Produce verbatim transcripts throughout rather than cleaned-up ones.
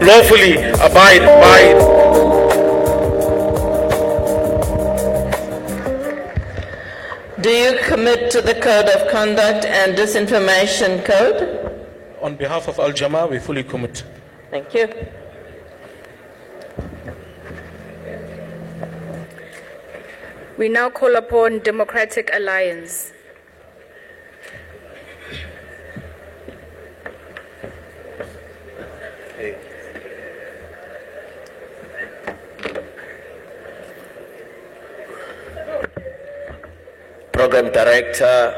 lawfully abide by. Do you commit to the Code of Conduct and Disinformation Code? On behalf of Al Jama, we fully commit. Thank you. We now call upon Democratic Alliance. Program Director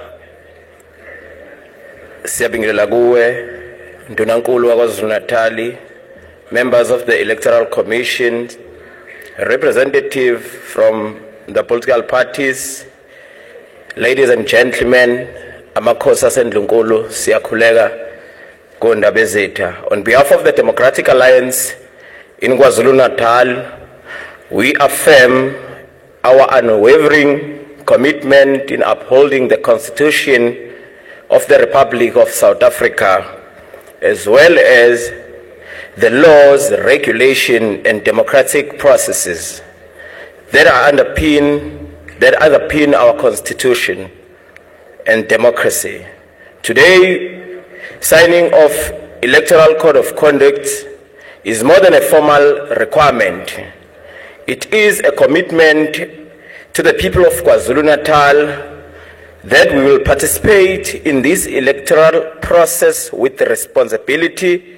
Siyabingelela kuwe, Ndunankulu waKwaZulu Natal, members of the Electoral Commission, representative from the political parties, ladies and gentlemen, amakhosi asendlunkulu siyakhuleka kundaba ezethu. On behalf of the Democratic Alliance in KwaZulu Natal, we affirm our unwavering commitment in upholding the Constitution of the Republic of South Africa, as well as the laws, regulation, and democratic processes that are underpin that underpin our Constitution and democracy. Today, signing of Electoral Code of Conduct is more than a formal requirement. It is a commitment to the people of KwaZulu-Natal that we will participate in this electoral process with responsibility,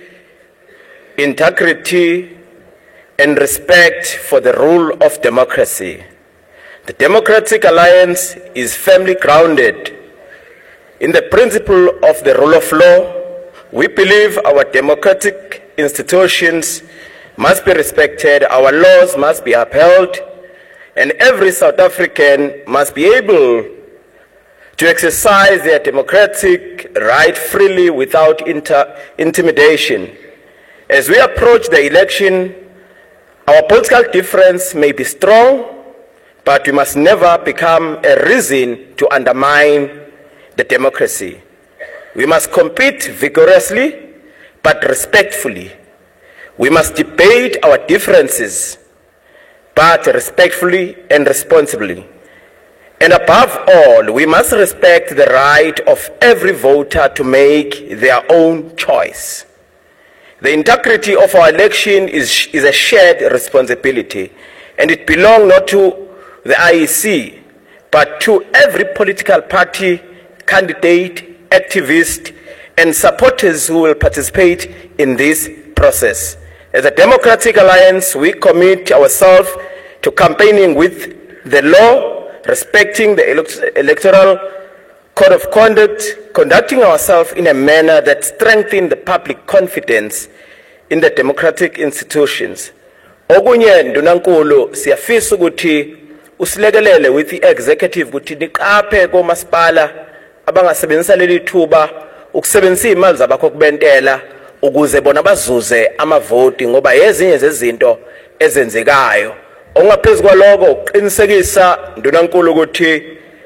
integrity, and respect for the rule of democracy. The Democratic Alliance is firmly grounded in the principle of the rule of law. We believe our democratic institutions must be respected, our laws must be upheld, and every South African must be able to exercise their democratic right freely without inter intimidation. As we approach the election, our political difference may be strong, but we must never become a reason to undermine the democracy. We must compete vigorously, but respectfully. We must debate our differences, but respectfully and responsibly. And above all, we must respect the right of every voter to make their own choice. The integrity of our election is, is a shared responsibility, and it belongs not to the I E C, but to every political party, candidate, activist, and supporters who will participate in this process. As a Democratic Alliance, we commit ourselves to campaigning with the law, respecting the elect electoral code of conduct, conducting ourselves in a manner that strengthens the public confidence in the democratic institutions. Okunye Ndunankulu siyafisa ukuthi usilekelele with the executive ukuthi niqaphe komasipala abangasebenzisa leli thuba ukusebenzisa imali zabakho kubentela ukuze bona bazuze amavoti ngoba ezinye zezinto ezenzekayo. Ongaphezu kwaloko uqinisekisa Ndunankulu ukuthi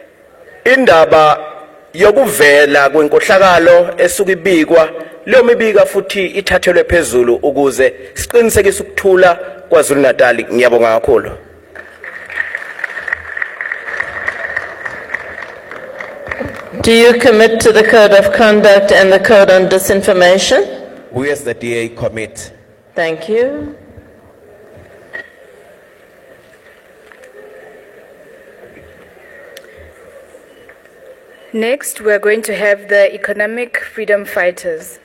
indaba yokuvela kwenkohlakalo esuka ibikwa leyo mibika futhi ithathelwe phezulu ukuze siqinisekise ukuthula kwaZulu Natal. Ngiyabonga kakhulu. Do you commit to the Code of Conduct and the Code on Disinformation? We as the D A commit. Thank you. Next, we are going to have the Economic Freedom Fighters.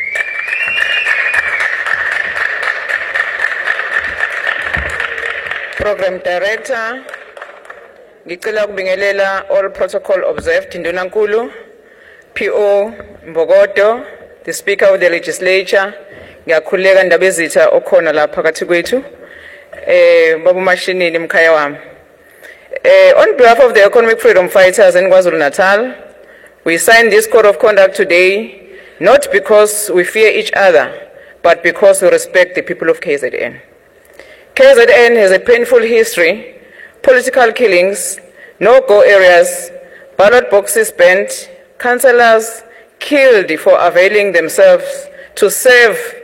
Program Director, ngicela ukubingelela all protocol observed Ndunankulu, P O Mbogodo, the Speaker of the Legislature, ngiyakhuleka ndaba ezitha okhona la phakathi kwethu. Eh babu mashinini mkhaya wami. Uh, on behalf of the Economic Freedom Fighters in KwaZulu Natal, we signed this code of conduct today, not because we fear each other, but because we respect the people of K Z N. K Z N has a painful history, political killings, no-go areas, ballot boxes banned, councillors killed for availing themselves to serve